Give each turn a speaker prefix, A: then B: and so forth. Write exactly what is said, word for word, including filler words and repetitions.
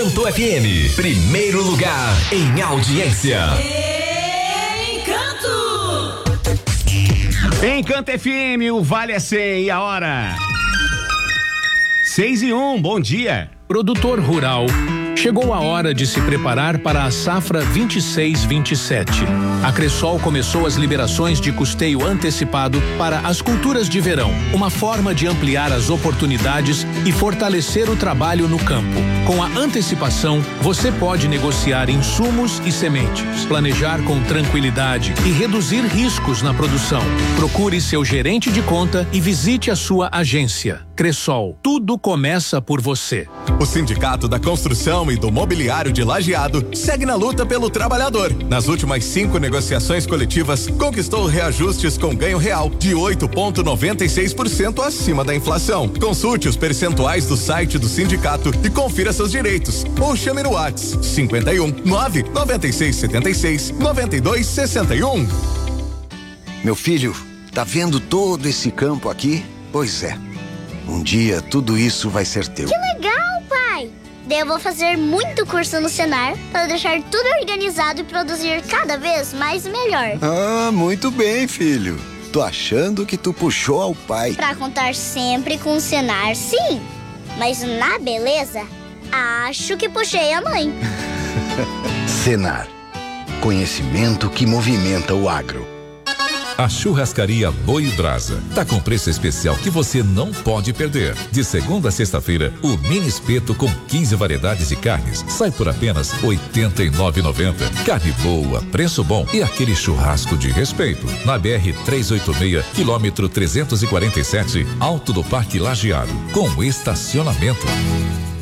A: Encanto F M, primeiro lugar em audiência.
B: Encanto! Encanto F M, o Vale é cem e a hora? Seis e um, bom dia.
C: Produtor rural. Chegou a hora de se preparar para a safra vinte e seis vinte e sete. A Cressol começou as liberações de custeio antecipado para as culturas de verão, uma forma de ampliar as oportunidades e fortalecer o trabalho no campo. Com a antecipação, você pode negociar insumos e sementes, planejar com tranquilidade e reduzir riscos na produção. Procure seu gerente de conta e visite a sua agência. Cressol, tudo começa por você.
D: O Sindicato da Construção e do Mobiliário de Lajeado segue na luta pelo trabalhador. Nas últimas cinco negociações coletivas, conquistou reajustes com ganho real de oito vírgula noventa e seis por cento acima da inflação. Consulte os percentuais do site do sindicato e confira seus direitos. Ou chame no WhatsApp cinquenta e um, nove, noventa e seis, setenta e seis, noventa e dois, sessenta e um.
E: Meu filho, tá vendo todo esse campo aqui? Pois é. Um dia tudo isso vai ser teu.
F: Que legal, pai! Daí eu vou fazer muito curso no Senar para deixar tudo organizado e produzir cada vez mais e melhor.
E: Ah, muito bem, filho. Tô achando que tu puxou ao pai.
F: Pra contar sempre com o Senar, sim. Mas na beleza, acho que puxei a mãe.
E: Senar. Conhecimento que movimenta o agro.
G: A churrascaria Boi Brasa tá com preço especial que você não pode perder. De segunda a sexta-feira, o mini espeto com quinze variedades de carnes sai por apenas oitenta e nove reais e noventa centavos. Carne boa, preço bom e aquele churrasco de respeito. Na B R trezentos e oitenta e seis, quilômetro trezentos e quarenta e sete, Alto do Parque Lajeado, com estacionamento.